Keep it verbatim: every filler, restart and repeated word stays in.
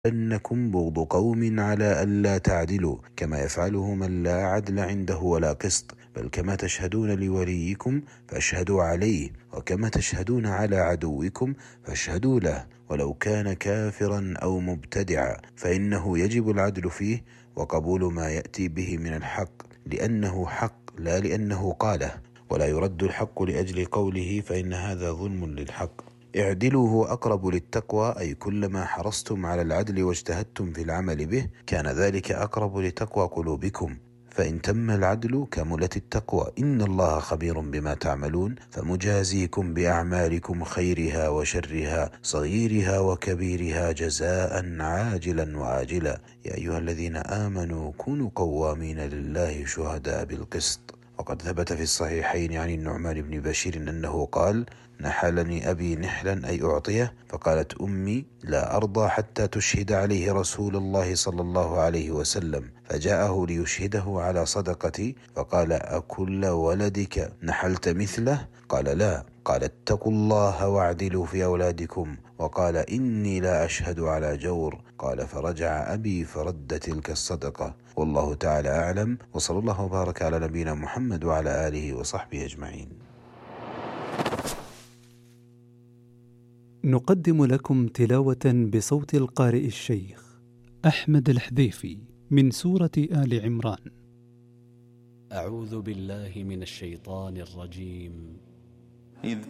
أنكم بغض قوم على ألا تعدلوا كما يفعله من لا عدل عنده ولا قسط، بل كما تشهدون لوليكم فاشهدوا عليه، وكما تشهدون على عدوكم فاشهدوا له ولو كان كافرا أو مبتدعا، فإنه يجب العدل فيه وقبول ما يأتي به من الحق لأنه حق لا لأنه قاله، ولا يرد الحق لأجل قوله فإن هذا ظلم للحق. اعدلوا هو أقرب للتقوى، أي كلما حرصتم على العدل واجتهدتم في العمل به كان ذلك أقرب لتقوى قلوبكم، فإن تم العدل كملت التقوى. إن الله خبير بما تعملون، فمجازيكم بأعمالكم خيرها وشرها صغيرها وكبيرها جزاء عاجلا وآجلا. يا أيها الذين آمنوا كونوا قوامين لله شهداء بالقسط. وقد ثبت في الصحيحين عن النعمان بن بشير أنه قال: نحلني أبي نحلا أي أعطيه، فقالت أمي: لا أرضى حتى تشهد عليه رسول الله صلى الله عليه وسلم، فجاءه ليشهده على صدقتي فقال: أكل ولدك نحلت مثله؟ قال: لا. قال: اتقوا الله واعدلوا في أولادكم. وقال: إني لا أشهد على جور. قال: فرجع أبي فرد تلك الصدقة. والله تعالى أعلم، وصلى الله وبارك على نبينا محمد وعلى آله وصحبه أجمعين. نقدم لكم تلاوة بصوت القارئ الشيخ أحمد الحذيفي من سورة آل عمران. أعوذ بالله من الشيطان الرجيم. إذ